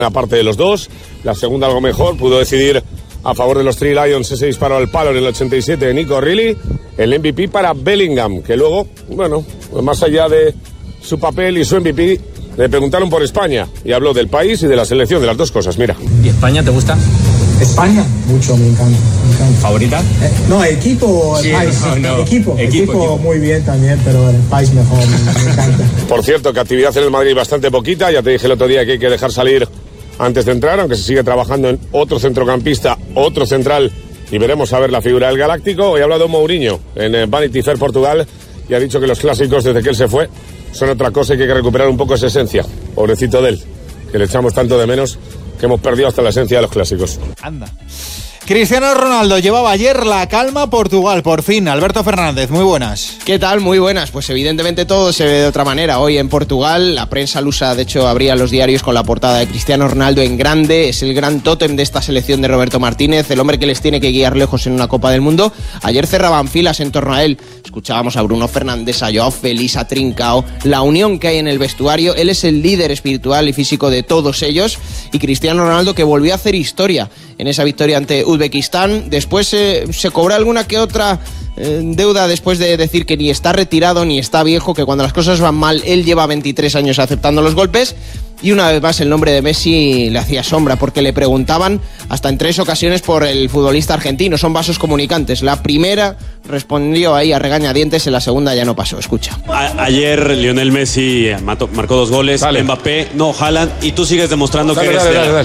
Aparte de los dos, la segunda algo mejor, pudo decidir a favor de los Three Lions ese disparo al palo en el 87 de Nico Reilly. El MVP para Bellingham, que luego, bueno, más allá de su papel y su MVP, le preguntaron por España y habló del país y de la selección, de las dos cosas, mira. ¿Y España te gusta? España, mucho, me encanta. ¿Favorita? No, equipo, el país. No. Equipo muy bien también, pero el país mejor, me encanta. Por cierto, que actividad en el Madrid bastante poquita, ya te dije el otro día que hay que dejar salir antes de entrar, aunque se sigue trabajando en otro centrocampista, otro central, y veremos a ver la figura del Galáctico. Hoy ha hablado Mourinho en Vanity Fair Portugal y ha dicho que los clásicos, desde que él se fue, son otra cosa y que hay que recuperar un poco esa esencia. Pobrecito de él, que le echamos tanto de menos que hemos perdido hasta la esencia de los clásicos. Anda. Cristiano Ronaldo llevaba ayer la calma a Portugal, por fin. Alberto Fernández, muy buenas. ¿Qué tal? Muy buenas. Pues evidentemente todo se ve de otra manera. Hoy en Portugal, la prensa lusa, de hecho, abría los diarios con la portada de Cristiano Ronaldo en grande. Es el gran tótem de esta selección de Roberto Martínez, el hombre que les tiene que guiar lejos en una Copa del Mundo. Ayer cerraban filas en torno a él. Escuchábamos a Bruno Fernández, a Joao Félix, a Trincao, la unión que hay en el vestuario. Él es el líder espiritual y físico de todos ellos. Y Cristiano Ronaldo, que volvió a hacer historia en esa victoria ante Uzbekistán. Después se cobró alguna que otra deuda después de decir que ni está retirado ni está viejo, que cuando las cosas van mal él lleva 23 años aceptando los golpes. Y una vez más el nombre de Messi le hacía sombra, porque le preguntaban hasta en 3 ocasiones por el futbolista argentino. Son vasos comunicantes. La primera respondió ahí a regañadientes, en la segunda ya no pasó. Escucha. Ayer Lionel Messi marcó 2 goles, Mbappé, no, Haaland, y tú sigues demostrando que eres... Dale.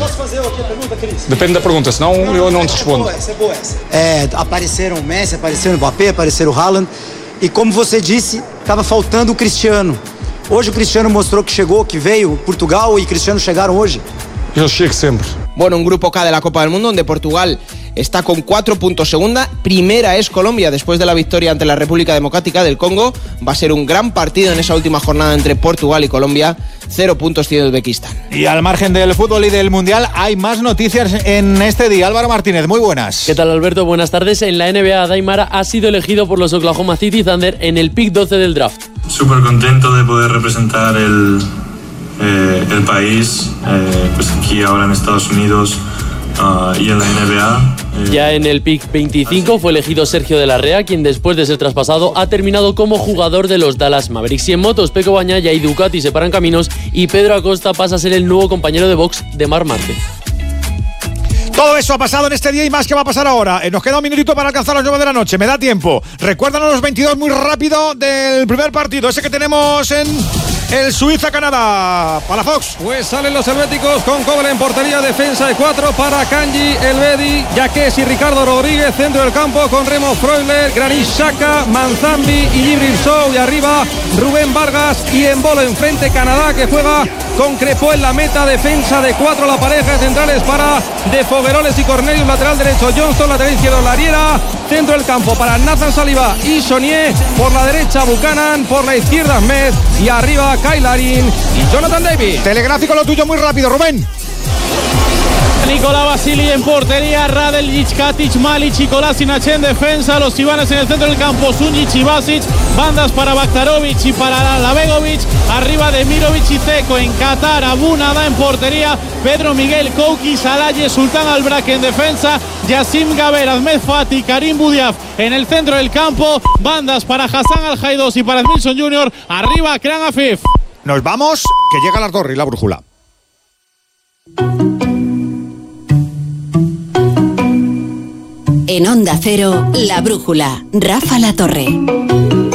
Depende da pergunta, senão eu não te respondo. Apareceram o Messi, apareceu o Mbappé, apareceu o Haaland, e como você disse, estava faltando o Cristiano. Hoje o Cristiano mostrou que chegou, que veio. Portugal y Cristiano llegaron hoy. Eu chego sempre. Bueno, un grupo K de la Copa del Mundo donde Portugal está con 4 puntos segunda. Primera es Colombia después de la victoria ante la República Democrática del Congo. Va a ser un gran partido en esa última jornada entre Portugal y Colombia. 0 puntos tiene Uzbekistán. Y al margen del fútbol y del Mundial hay más noticias en este día. Álvaro Martínez, muy buenas. ¿Qué tal, Alberto? Buenas tardes. En la NBA, Daimara ha sido elegido por los Oklahoma City Thunder en el pick 12 del draft. Súper contento de poder representar el país, pues aquí ahora en Estados Unidos y en la NBA. Ya en el pick 25 fue elegido Sergio de la Rea, quien después de ser traspasado ha terminado como jugador de los Dallas Mavericks. Y en motos, Peco Bagnaia y Ducati separan caminos y Pedro Acosta pasa a ser el nuevo compañero de box de Marc Márquez. Todo eso ha pasado en este día y más que va a pasar ahora. Nos queda un minutito para alcanzar las 9 de la noche. Me da tiempo. Recuérdanos los 22 muy rápido del primer partido. Ese que tenemos en el Suiza-Canadá. Para Fox. Pues salen los helvéticos con Kobel en portería. Defensa de 4 para Kanji, Elvedi, Yaques y Ricardo Rodríguez. Centro del campo con Remo Freuler, Granit Xhaka, Manzambi y Djibril Sow. Y arriba Rubén Vargas y Embolo. Enfrente Canadá, que juega con Crepó en la meta. Defensa de 4, la pareja de centrales para De Fogueroles y Cornelius. Lateral derecho Johnston, lateral izquierdo Lariera. Centro del campo para Nathan Saliba y Sonier. Por la derecha Buchanan, por la izquierda Ahmed. Y arriba Kyle Larin y Jonathan David. Telegráfico lo tuyo muy rápido, Rubén. Nicolás Basili en portería, Radeljic, Katic, Malic y Kolasinac en defensa, los Ivanes en el centro del campo, Sunjic y Basic, bandas para Baktarovic y para Labegovic, arriba de Mirovic y Zeko. En Qatar, Abu Nada en portería, Pedro Miguel, Kouki, Salaye, Sultán Albraque en defensa, Yassim Gaber, Ahmed Fati, Karim Boudiaf en el centro del campo, bandas para Hassan Al-Jaidos y para Edmilson Jr., arriba Kran Afif. Nos vamos, que llega la torre y la brújula. En Onda Cero, La Brújula, Rafa La Torre.